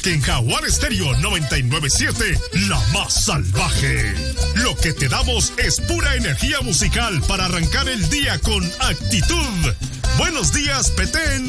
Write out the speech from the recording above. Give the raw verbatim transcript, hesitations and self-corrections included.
porque en Jaguar Estéreo noventa y nueve punto siete, la más salvaje. Lo que te damos es pura energía musical para arrancar el día con actitud. Buenos días, Petén.